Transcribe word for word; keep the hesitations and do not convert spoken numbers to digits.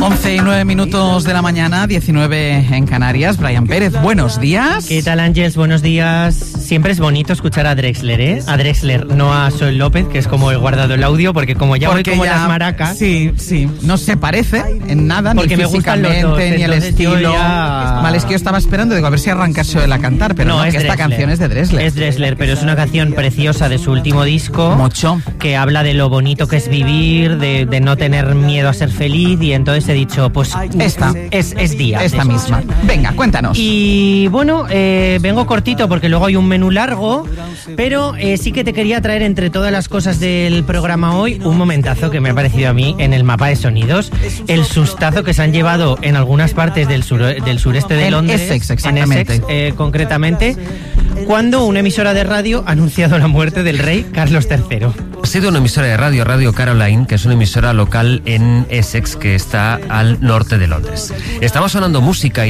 once y nueve minutos de la mañana, diecinueve en Canarias. Brian Pérez, buenos días. ¿Qué tal, Ángels? Buenos días. Siempre es bonito escuchar a Drexler, ¿eh? A Drexler, no a Soel López, que es como he guardado el audio, porque como ya porque voy como ya, las maracas... Sí, sí, no se parece en nada, porque ni me físicamente, gustan los dos, ni el estilo. Ya... Vale, es que yo estaba esperando, digo, a ver si arrancase él a cantar, pero no, no es que esta Drexler. canción es de Drexler. Es Drexler, pero es una canción preciosa de su último disco. Mucho. Que habla de lo bonito que es vivir, de, de no tener miedo a ser feliz, y entonces he dicho, pues... Esta. Es, es día. Esta misma. Venga, cuéntanos. Y bueno, eh, vengo cortito porque luego hay un menú largo, pero eh, sí que te quería traer entre todas las cosas del programa hoy un momentazo que me ha parecido a mí en el mapa de sonidos. El sustazo que se han llevado en algunas partes del, sur, del sureste de en Londres. Essex, exactamente. En Essex, eh, concretamente, cuando una emisora de radio ha anunciado la muerte del rey Carlos tercero. Ha sido una emisora de radio, Radio Caroline, que es una emisora local en Essex que está al norte de Londres. Estaba sonando música y